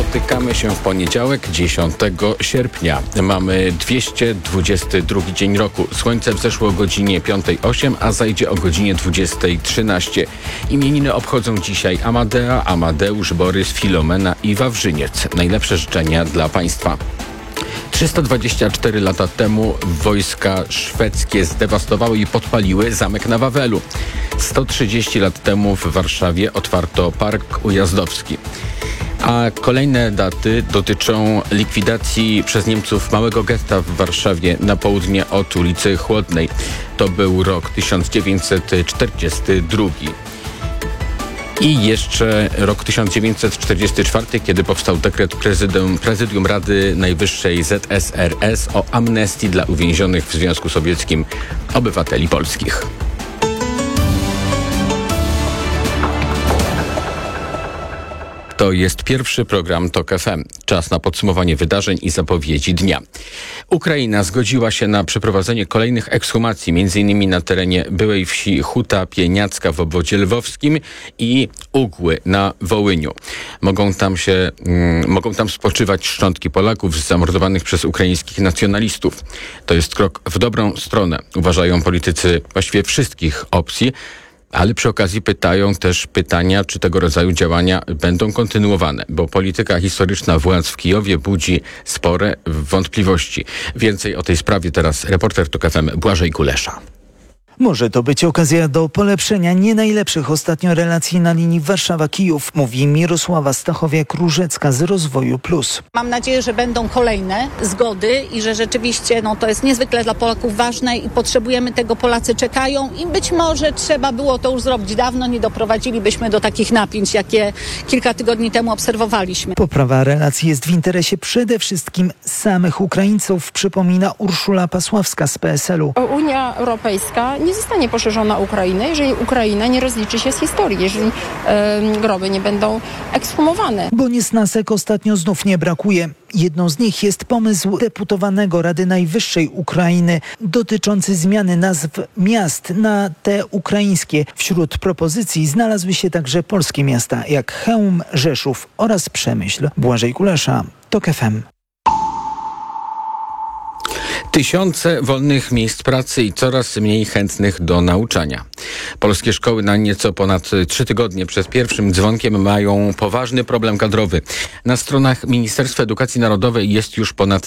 Spotykamy się w poniedziałek, 10 sierpnia. Mamy 222 dzień roku. Słońce wzeszło o godzinie 5:08, a zajdzie o godzinie 20:13. Imieniny obchodzą dzisiaj Amadea, Amadeusz, Borys, Filomena i Wawrzyniec. Najlepsze życzenia dla Państwa. 324 lata temu wojska szwedzkie zdewastowały i podpaliły zamek na Wawelu. 130 lat temu w Warszawie otwarto Park Ujazdowski. A kolejne daty dotyczą likwidacji przez Niemców małego getta w Warszawie na południe od ulicy Chłodnej. To był rok 1942. I jeszcze rok 1944, kiedy powstał dekret Prezydium Rady Najwyższej ZSRS o amnestii dla uwięzionych w Związku Sowieckim obywateli polskich. To jest pierwszy program TOK FM. Czas na podsumowanie wydarzeń i zapowiedzi dnia. Ukraina zgodziła się na przeprowadzenie kolejnych ekshumacji, m.in. na terenie byłej wsi Huta Pieniacka w obwodzie lwowskim i Ugły na Wołyniu. Mogą tam spoczywać szczątki Polaków zamordowanych przez ukraińskich nacjonalistów. To jest krok w dobrą stronę, uważają politycy właściwie wszystkich opcji. Ale przy okazji pytania, czy tego rodzaju działania będą kontynuowane, bo polityka historyczna władz w Kijowie budzi spore wątpliwości. Więcej o tej sprawie teraz reporter TOK FM Błażej Kulesza. Może to być okazja do polepszenia nie najlepszych ostatnio relacji na linii Warszawa-Kijów, mówi Mirosława Stachowiak-Różecka z Rozwoju Plus. Mam nadzieję, że będą kolejne zgody i że rzeczywiście to jest niezwykle dla Polaków ważne i potrzebujemy tego, Polacy czekają i być może trzeba było to już zrobić dawno, nie doprowadzilibyśmy do takich napięć, jakie kilka tygodni temu obserwowaliśmy. Poprawa relacji jest w interesie przede wszystkim samych Ukraińców, przypomina Urszula Pasławska z PSL-u. Unia Europejska nie zostanie poszerzona o Ukrainę, jeżeli Ukraina nie rozliczy się z historii, jeżeli groby nie będą ekshumowane. Bo niesnasek ostatnio znów nie brakuje. Jedną z nich jest pomysł deputowanego Rady Najwyższej Ukrainy dotyczący zmiany nazw miast na te ukraińskie. Wśród propozycji znalazły się także polskie miasta jak Chełm, Rzeszów oraz Przemyśl. Błażej Kulesza, TOK FM. Tysiące wolnych miejsc pracy i coraz mniej chętnych do nauczania. Polskie szkoły na nieco ponad 3 tygodnie przed pierwszym dzwonkiem mają poważny problem kadrowy. Na stronach Ministerstwa Edukacji Narodowej jest już ponad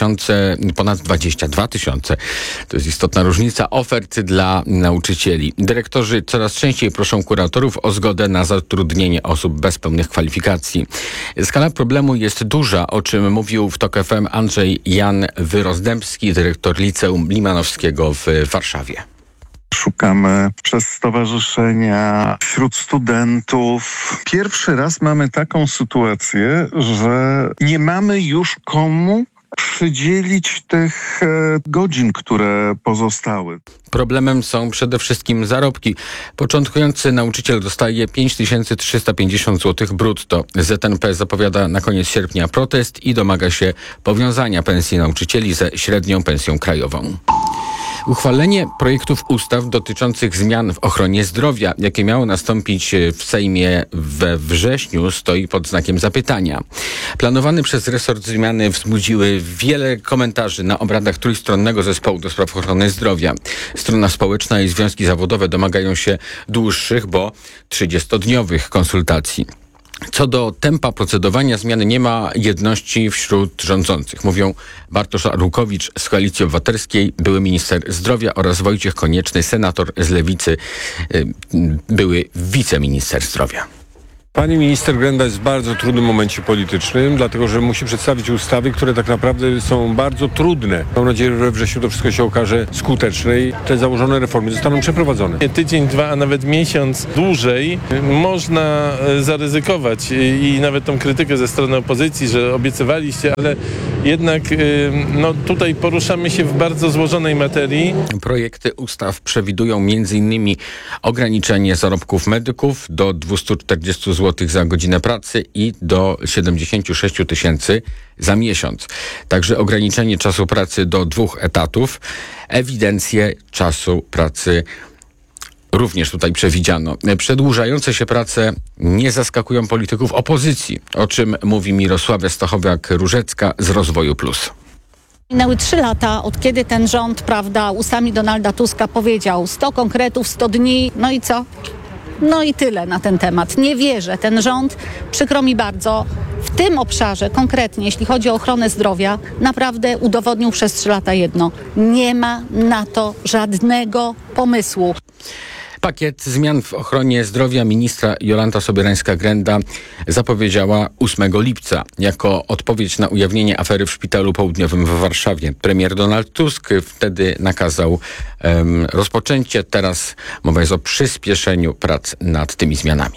22 tysiące. To jest istotna różnica ofert dla nauczycieli. Dyrektorzy coraz częściej proszą kuratorów o zgodę na zatrudnienie osób bez pełnych kwalifikacji. Skala problemu jest duża, o czym mówił w TOK FM Andrzej Jan Wyrozdębski, dyrektor Liceum Limanowskiego w Warszawie. Szukamy przez stowarzyszenia, wśród studentów. Pierwszy raz mamy taką sytuację, że nie mamy już komu przydzielić tych godzin, które pozostały. Problemem są przede wszystkim zarobki. Początkujący nauczyciel dostaje 5350 zł brutto. ZNP zapowiada na koniec sierpnia protest i domaga się powiązania pensji nauczycieli ze średnią pensją krajową. Uchwalenie projektów ustaw dotyczących zmian w ochronie zdrowia, jakie miało nastąpić w Sejmie we wrześniu, stoi pod znakiem zapytania. Planowane przez resort zmiany wzbudziły wiele komentarzy na obradach Trójstronnego Zespołu do Spraw Ochrony Zdrowia. Strona społeczna i związki zawodowe domagają się dłuższych, bo 30-dniowych konsultacji. Co do tempa procedowania, zmiany nie ma jedności wśród rządzących. Mówią Bartosz Arłukowicz z Koalicji Obywatelskiej, były minister zdrowia, oraz Wojciech Konieczny, senator z Lewicy, były wiceminister zdrowia. Pani minister Grenda jest w bardzo trudnym momencie politycznym, dlatego że musi przedstawić ustawy, które tak naprawdę są bardzo trudne. Mam nadzieję, że we wrześniu to wszystko się okaże skuteczne i te założone reformy zostaną przeprowadzone. Tydzień, 2, a nawet miesiąc dłużej można zaryzykować i nawet tą krytykę ze strony opozycji, że obiecywaliście, ale jednak tutaj poruszamy się w bardzo złożonej materii. Projekty ustaw przewidują m.in. ograniczenie zarobków medyków do 240 zł za godzinę pracy i do 76 tysięcy za miesiąc. Także ograniczenie czasu pracy do 2 etatów, ewidencję czasu pracy również tutaj przewidziano. Przedłużające się prace nie zaskakują polityków opozycji, o czym mówi Mirosława Stachowiak-Różecka z Rozwoju Plus. Minęły 3 lata, od kiedy ten rząd, prawda, ustami Donalda Tuska powiedział 100 konkretów, 100 dni, no i co? No i tyle na ten temat. Nie wierzę. Ten rząd, przykro mi bardzo, w tym obszarze konkretnie, jeśli chodzi o ochronę zdrowia, naprawdę udowodnił przez 3 lata jedno. Nie ma na to żadnego pomysłu. Pakiet zmian w ochronie zdrowia ministra Jolanta Sobierańska-Grenda zapowiedziała 8 lipca jako odpowiedź na ujawnienie afery w Szpitalu Południowym w Warszawie. Premier Donald Tusk wtedy nakazał rozpoczęcie. Teraz mowa jest o przyspieszeniu prac nad tymi zmianami.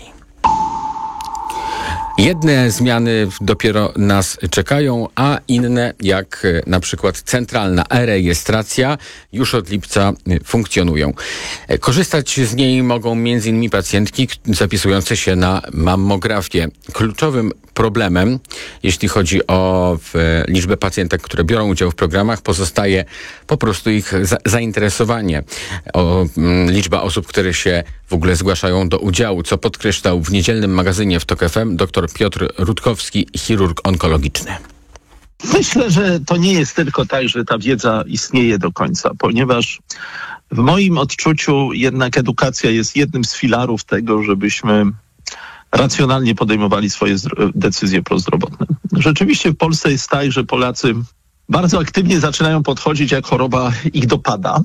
Jedne zmiany dopiero nas czekają, a inne, jak na przykład centralna e-rejestracja, już od lipca funkcjonują. Korzystać z niej mogą m.in. pacjentki zapisujące się na mammografię. Kluczowym problemem, jeśli chodzi o liczbę pacjentek, które biorą udział w programach, pozostaje po prostu ich zainteresowanie. Liczba osób, które się w ogóle zgłaszają do udziału, co podkreślał w niedzielnym magazynie w TOK FM dr Piotr Rutkowski, chirurg onkologiczny. Myślę, że to nie jest tylko tak, że ta wiedza istnieje do końca, ponieważ w moim odczuciu jednak edukacja jest jednym z filarów tego, żebyśmy racjonalnie podejmowali swoje decyzje prozdrowotne. Rzeczywiście w Polsce jest tak, że Polacy bardzo aktywnie zaczynają podchodzić, jak choroba ich dopada.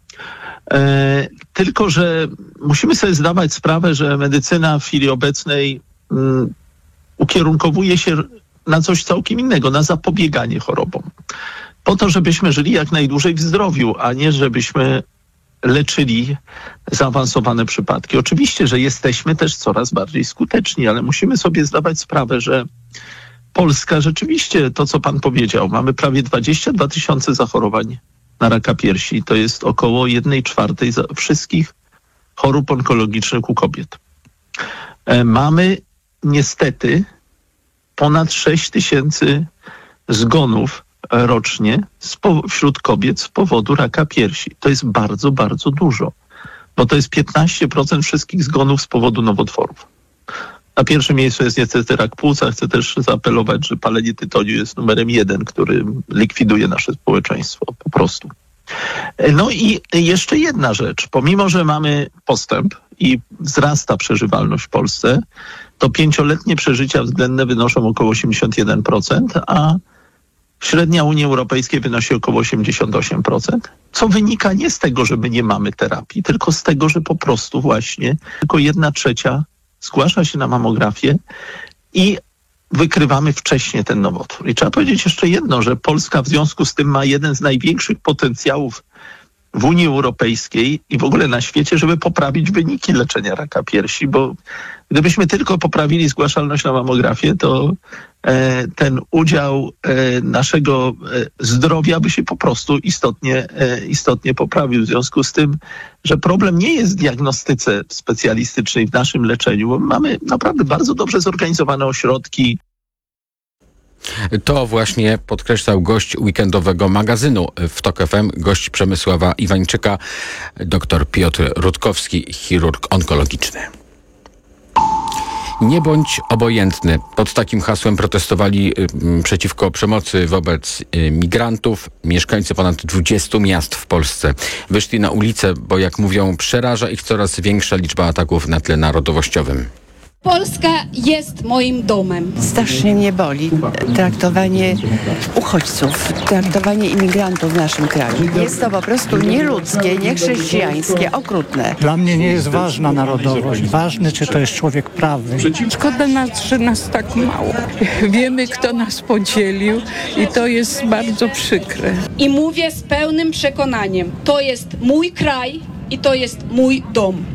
Tylko że musimy sobie zdawać sprawę, że medycyna w chwili obecnej ukierunkowuje się na coś całkiem innego, na zapobieganie chorobom. Po to, żebyśmy żyli jak najdłużej w zdrowiu, a nie żebyśmy leczyli zaawansowane przypadki. Oczywiście, że jesteśmy też coraz bardziej skuteczni, ale musimy sobie zdawać sprawę, że Polska rzeczywiście, to co pan powiedział, mamy prawie 22 000 zachorowań na raka piersi. To jest około 1/4 wszystkich chorób onkologicznych u kobiet. Mamy niestety ponad 6 000 zgonów rocznie wśród kobiet z powodu raka piersi. To jest bardzo, bardzo dużo, bo to jest 15% wszystkich zgonów z powodu nowotworów. Na pierwszym miejscu jest niestety rak płuca. Chcę też zaapelować, że palenie tytoniu jest numerem 1, który likwiduje nasze społeczeństwo po prostu. No i jeszcze jedna rzecz. Pomimo, że mamy postęp i wzrasta przeżywalność w Polsce, to 5-letnie przeżycia względne wynoszą około 81%, a średnia Unii Europejskiej wynosi około 88%, co wynika nie z tego, że my nie mamy terapii, tylko z tego, że po prostu właśnie tylko 1/3 zgłasza się na mammografię i wykrywamy wcześniej ten nowotwór. I trzeba powiedzieć jeszcze jedno, że Polska w związku z tym ma jeden z największych potencjałów w Unii Europejskiej i w ogóle na świecie, żeby poprawić wyniki leczenia raka piersi, bo gdybyśmy tylko poprawili zgłaszalność na mammografię, to ten udział naszego zdrowia by się po prostu istotnie poprawił. W związku z tym, że problem nie jest w diagnostyce specjalistycznej, w naszym leczeniu, bo mamy naprawdę bardzo dobrze zorganizowane ośrodki. To właśnie podkreślał gość weekendowego magazynu w TOK FM, gość Przemysława Iwańczyka, dr Piotr Rutkowski, chirurg onkologiczny. Nie bądź obojętny. Pod takim hasłem protestowali przeciwko przemocy wobec migrantów mieszkańcy ponad 20 miast w Polsce. Wyszli na ulicę, bo jak mówią, przeraża ich coraz większa liczba ataków na tle narodowościowym. Polska jest moim domem. Strasznie mnie boli traktowanie uchodźców, traktowanie imigrantów w naszym kraju. Jest to po prostu nieludzkie, niechrześcijańskie, okrutne. Dla mnie nie jest ważna narodowość. Ważne, czy to jest człowiek prawny. Szkoda nas, że nas tak mało. Wiemy, kto nas podzielił i to jest bardzo przykre. I mówię z pełnym przekonaniem, to jest mój kraj i to jest mój dom.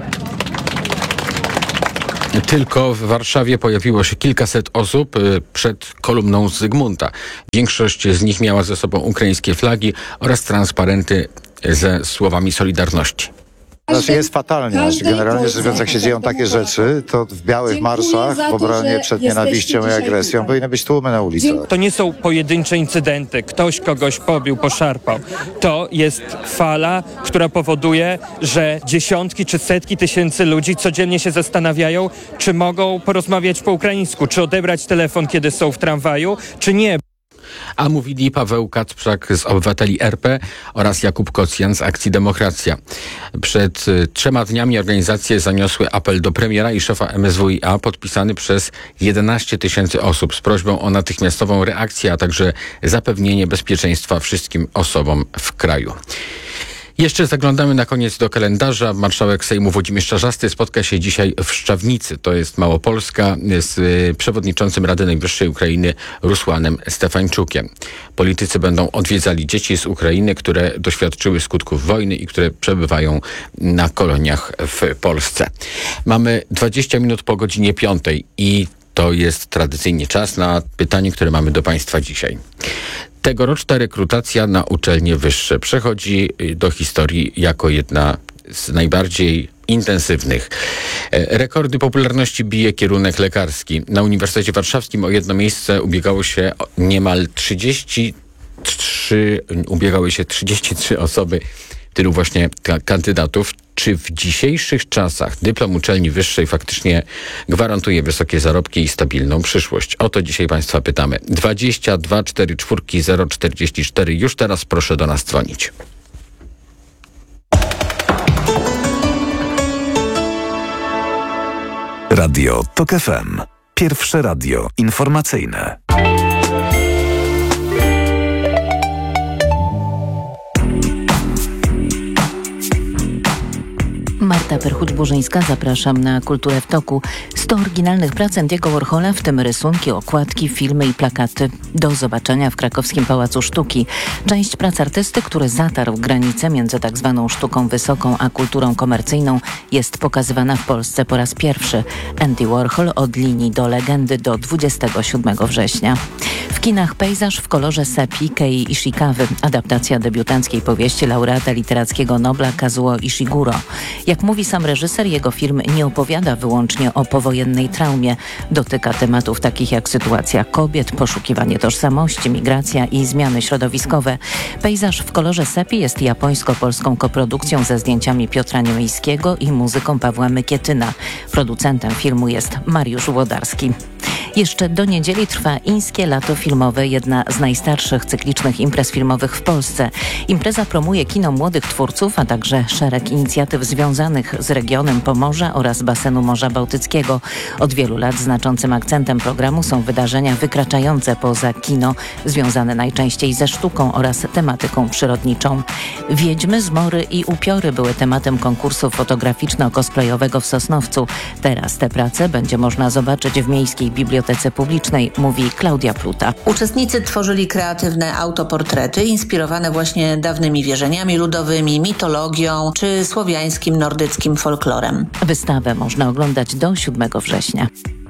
Tylko w Warszawie pojawiło się kilkaset osób przed kolumną Zygmunta. Większość z nich miała ze sobą ukraińskie flagi oraz transparenty ze słowami Solidarności. Znaczy jest fatalnie. Generalnie rzecz biorąc, jak się dzieją takie rzeczy, to w białych marszach w obronie przed nienawiścią i agresją powinny być tłumy na ulicach. To nie są pojedyncze incydenty, ktoś kogoś pobił, poszarpał. To jest fala, która powoduje, że dziesiątki czy setki tysięcy ludzi codziennie się zastanawiają, czy mogą porozmawiać po ukraińsku, czy odebrać telefon, kiedy są w tramwaju, czy nie. A mówili Paweł Kacprzak z Obywateli RP oraz Jakub Kocjan z Akcji Demokracja. Przed 3 dniami organizacje zaniosły apel do premiera i szefa MSWiA podpisany przez 11 000 osób z prośbą o natychmiastową reakcję, a także zapewnienie bezpieczeństwa wszystkim osobom w kraju. Jeszcze zaglądamy na koniec do kalendarza. Marszałek Sejmu Włodzimierz Czarzasty spotka się dzisiaj w Szczawnicy, to jest Małopolska, z przewodniczącym Rady Najwyższej Ukrainy Rusłanem Stefańczukiem. Politycy będą odwiedzali dzieci z Ukrainy, które doświadczyły skutków wojny i które przebywają na koloniach w Polsce. Mamy 20 minut po godzinie 5 i to jest tradycyjnie czas na pytanie, które mamy do Państwa dzisiaj. Tegoroczna rekrutacja na uczelnie wyższe przechodzi do historii jako jedna z najbardziej intensywnych. Rekordy popularności bije kierunek lekarski. Na Uniwersytecie Warszawskim o jedno miejsce ubiegały się niemal 33 osoby, tylu właśnie kandydatów. Czy w dzisiejszych czasach dyplom uczelni wyższej faktycznie gwarantuje wysokie zarobki i stabilną przyszłość? O to dzisiaj Państwa pytamy. 22 44 044. Już teraz proszę do nas dzwonić. Radio TOK FM. Pierwsze radio informacyjne. Marta Perchuć-Burzyńska, zapraszam na Kulturę w toku. 100 oryginalnych prac Andy'ego Warhola, w tym rysunki, okładki, filmy i plakaty. Do zobaczenia w krakowskim Pałacu Sztuki. Część prac artysty, który zatarł granicę między tak zwaną sztuką wysoką a kulturą komercyjną, jest pokazywana w Polsce po raz pierwszy. Andy Warhol od linii do legendy do 27 września. W kinach Pejzaż w kolorze sepi Kei Ishikawy, adaptacja debiutanckiej powieści laureata literackiego Nobla Kazuo Ishiguro. Jak mówi sam reżyser, jego film nie opowiada wyłącznie o powojennej traumie. Dotyka tematów takich jak sytuacja kobiet, poszukiwanie tożsamości, migracja i zmiany środowiskowe. Pejzaż w kolorze sepi jest japońsko-polską koprodukcją ze zdjęciami Piotra Niemejskiego i muzyką Pawła Mykietyna. Producentem filmu jest Mariusz Włodarski. Jeszcze do niedzieli trwa Ińskie Lato Filmowe, jedna z najstarszych cyklicznych imprez filmowych w Polsce. Impreza promuje kino młodych twórców, a także szereg inicjatyw związanych z regionem Pomorza oraz basenu Morza Bałtyckiego. Od wielu lat znaczącym akcentem programu są wydarzenia wykraczające poza kino, związane najczęściej ze sztuką oraz tematyką przyrodniczą. Wiedźmy, zmory i upiory były tematem konkursu fotograficzno-cosplayowego w Sosnowcu. Teraz te prace będzie można zobaczyć w Miejskiej Bibliotece Publicznej, mówi Klaudia Pluta. Uczestnicy tworzyli kreatywne autoportrety inspirowane właśnie dawnymi wierzeniami ludowymi, mitologią czy słowiańskim, nordyckim folklorem. Wystawę można oglądać do 7 września.